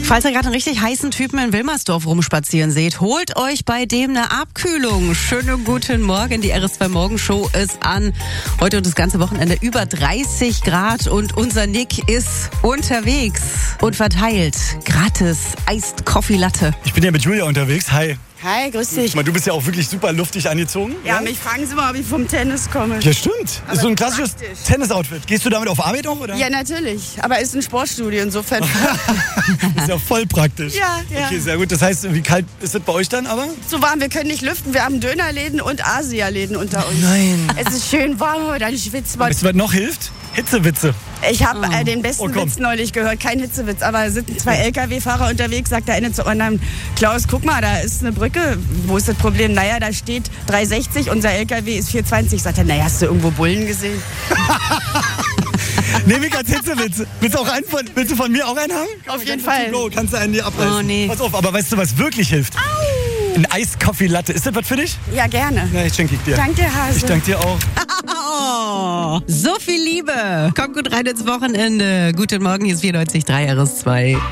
Falls ihr gerade einen richtig heißen Typen in Wilmersdorf rumspazieren seht, holt euch bei dem eine Abkühlung. Schönen guten Morgen, die RS2 Morgenshow ist an. Heute und das ganze Wochenende über 30 Grad und unser Nick ist unterwegs und verteilt gratis Iced Coffee Latte. Ich bin ja mit Julia unterwegs. Hi. Hi, grüß dich. Du bist ja auch wirklich super luftig angezogen. Ja, mich fragen Sie mal, ob ich vom Tennis komme. Ja, stimmt. Aber Ist so ein klassisches praktisch. Tennis-Outfit. Gehst du damit auf Arbeit auch, oder? Ja, natürlich. Aber ist ein Sportstudio, insofern. Ist ja voll praktisch. Ja. Okay, sehr gut. Das heißt, wie kalt ist es bei euch dann aber? So warm, wir können nicht lüften. Wir haben Dönerläden und Asia-Läden unter uns. Nein. Es ist schön warm heute, dann schwitzt man. Weißt du, was noch hilft? Hitzewitze. Ich habe den besten komm. Witz neulich gehört. Kein Hitzewitz, aber es sind zwei LKW-Fahrer unterwegs, sagt der eine zu anderen, Klaus, guck mal, da ist eine Brücke. Wo ist das Problem? Naja, da steht 360, unser LKW ist 420. Sagt er, naja, hast du irgendwo Bullen gesehen? Nehme ich als Hitzewitz. Willst du von mir auch einen haben? Auf jeden Fall. Kannst du einen dir abreißen. Oh, nee. Pass auf, aber weißt du, was wirklich hilft? Ein Iced Coffee Latte. Ist das was für dich? Ja, gerne. Ja, ich schenke ich dir. Danke, Hase. Ich danke dir auch. Oh, so viel Liebe. Kommt gut rein ins Wochenende. Guten Morgen, hier ist 94.3 RS2.